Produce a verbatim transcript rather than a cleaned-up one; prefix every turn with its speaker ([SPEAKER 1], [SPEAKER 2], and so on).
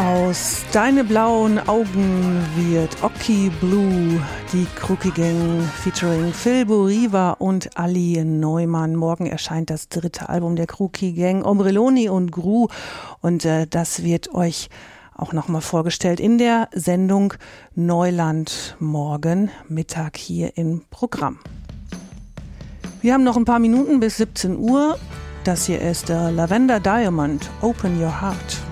[SPEAKER 1] Aus Deine blauen Augen wird Occhi Blue, die Crookie Gang featuring Phil Boriva und Ali Neumann. Morgen erscheint das dritte Album der Crookie Gang, Ombrelloni und Gru, und äh, das wird euch auch nochmal vorgestellt in der Sendung Neuland morgen Mittag hier im Programm. Wir haben noch ein paar Minuten bis siebzehn Uhr. Das hier ist der Lavender Diamond, Open Your Heart.